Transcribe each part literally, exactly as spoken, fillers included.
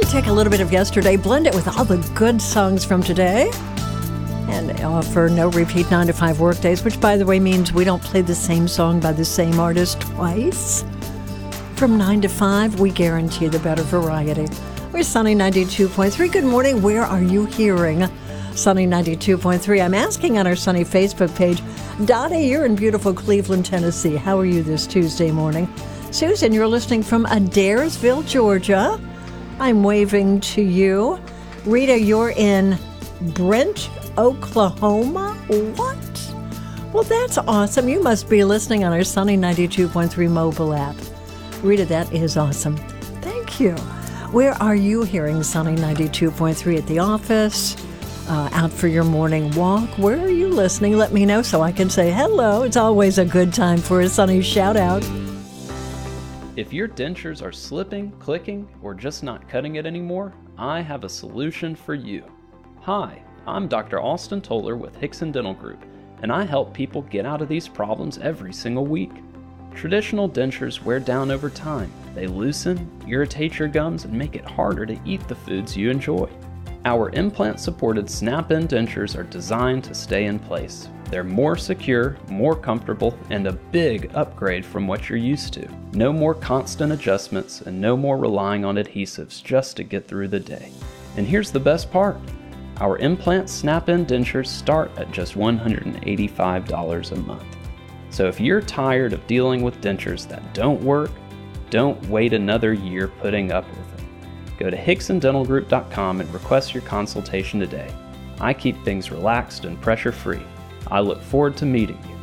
take a little bit of yesterday, blend it with all the good songs from today, and offer no repeat nine to five workdays, which, by the way, means we don't play the same song by the same artist twice. From nine to five, we guarantee the better variety. We're Sunny ninety-two point three. Good morning. Where are you hearing Sunny ninety-two point three? I'm asking on our Sunny Facebook page. Dottie, you're in beautiful Cleveland, Tennessee. How are you this Tuesday morning? Susan, you're listening from Adairsville, Georgia. I'm waving to you. Rita, you're in Brent, Oklahoma. What? Well, that's awesome. You must be listening on our Sunny ninety-two point three mobile app. Rita, that is awesome. Thank you. Where are you hearing Sunny ninety-two point three? At the office? Uh, out for your morning walk? Where are you listening? Let me know so I can say hello. It's always a good time for a Sunny shout out. If your dentures are slipping, clicking, or just not cutting it anymore, I have a solution for you. Hi, I'm Doctor Austin Toller with Hickson Dental Group, and I help people get out of these problems every single week. Traditional dentures wear down over time. They loosen, irritate your gums, and make it harder to eat the foods you enjoy. Our implant-supported snap-in dentures are designed to stay in place. They're more secure, more comfortable, and a big upgrade from what you're used to. No more constant adjustments and no more relying on adhesives just to get through the day. And here's the best part. Our implant snap-in dentures start at just one hundred eighty-five dollars a month. So if you're tired of dealing with dentures that don't work, don't wait another year putting up with it. Go to hickson dental group dot com and request your consultation today. I keep things relaxed and pressure-free. I look forward to meeting you.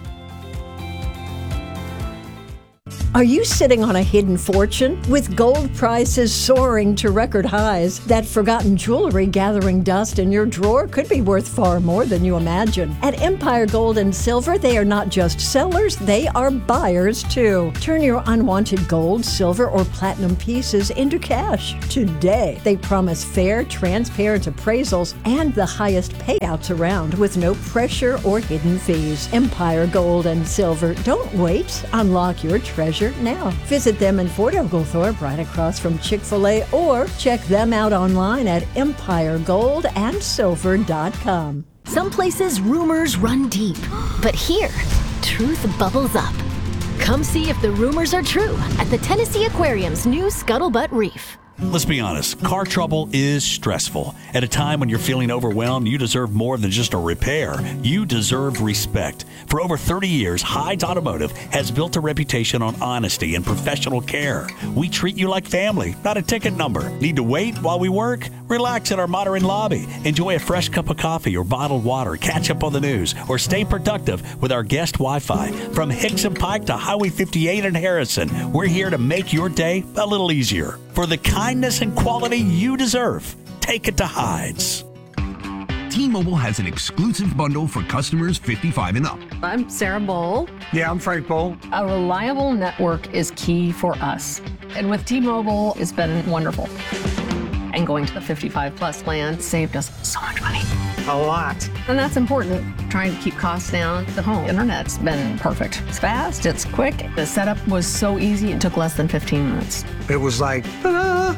Are you sitting on a hidden fortune? With gold prices soaring to record highs, that forgotten jewelry gathering dust in your drawer could be worth far more than you imagine. At Empire Gold and Silver, they are not just sellers, they are buyers too. Turn your unwanted gold, silver, or platinum pieces into cash today. They promise fair, transparent appraisals and the highest payouts around with no pressure or hidden fees. Empire Gold and Silver. Don't wait. Unlock your treasure now. Visit them in Fort Oglethorpe, right across from Chick-fil-A, or check them out online at empire gold and silver dot com. Some places rumors run deep, but here, truth bubbles up. Come see if the rumors are true at the Tennessee Aquarium's new Scuttlebutt Reef. Let's be honest, car trouble is stressful. At a time when you're feeling overwhelmed, you deserve more than just a repair. You deserve respect. For over thirty years, Hyde's Automotive has built a reputation on honesty and professional care. We treat you like family, not a ticket number. Need to wait while we work? Relax in our modern lobby. Enjoy a fresh cup of coffee or bottled water, catch up on the news, or stay productive with our guest Wi-Fi. From Hickson Pike to Highway fifty-eight in Harrison, we're here to make your day a little easier. For the kindness and quality you deserve, take it to Hyde's. T-Mobile has an exclusive bundle for customers fifty-five and up. I'm Sarah Bowl. Yeah, I'm Frank Bowl. A reliable network is key for us. And with T-Mobile, it's been wonderful. And going to the fifty-five plus plan saved us so much money. A lot. And that's important, trying to keep costs down. The home internet's been perfect. It's fast, it's quick. The setup was so easy, it took less than fifteen minutes. It was like, ta-da!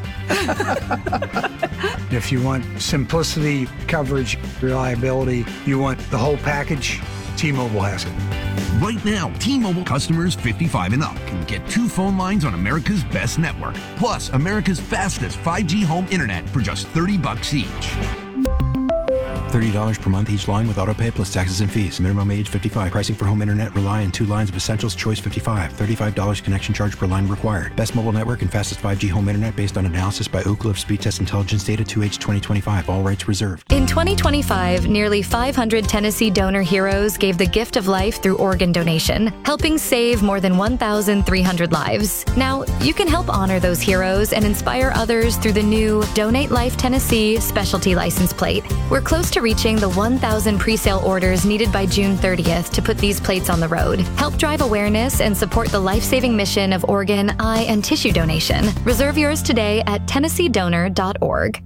If you want simplicity, coverage, reliability, you want the whole package, T-Mobile has it. Right now, T-Mobile customers fifty-five and up can get two phone lines on America's best network, plus America's fastest five G home internet for just thirty bucks each. thirty dollars per month each line with autopay plus taxes and fees. Minimum age fifty-five. Pricing for home internet rely on two lines of Essentials Choice fifty-five. thirty-five dollars connection charge per line required. Best mobile network and fastest five G home internet based on analysis by Ookla of Speed Test Intelligence Data two H twenty twenty-five. All rights reserved. In twenty twenty-five, nearly five hundred Tennessee donor heroes gave the gift of life through organ donation, helping save more than one thousand three hundred lives. Now, you can help honor those heroes and inspire others through the new Donate Life Tennessee specialty license plate. We're close to reaching the one thousand pre-sale orders needed by June thirtieth to put these plates on the road. Help drive awareness and support the life-saving mission of organ, eye, and tissue donation. Reserve yours today at tennessee donor dot org.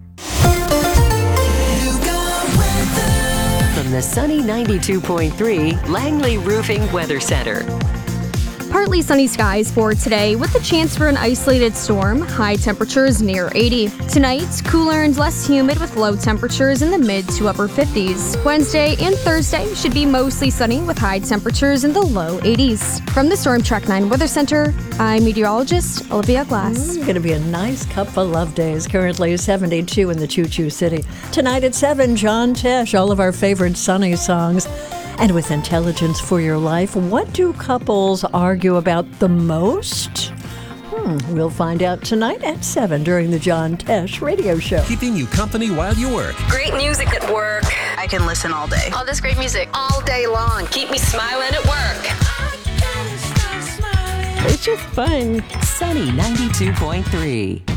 From the Sunny ninety-two point three Langley Roofing Weather Center. Partly sunny skies for today with a chance for an isolated storm. High temperatures near eighty. Tonight, cooler and less humid with low temperatures in the mid to upper fifties. Wednesday and Thursday should be mostly sunny with high temperatures in the low eighties. From the Storm Track nine Weather Center, I'm meteorologist Olivia Glass. It's going to be a nice couple of love days. Currently seventy-two in the Choo Choo City. Tonight at seven, John Tesh, all of our favorite sunny songs. And with intelligence for your life, what do couples argue about the most? Hmm, we'll find out tonight at seven during the John Tesh Radio Show. Keeping you company while you work. Great music at work. I can listen all day. All this great music all day long. Keep me smiling at work. It's just fun. Sunny ninety-two point three.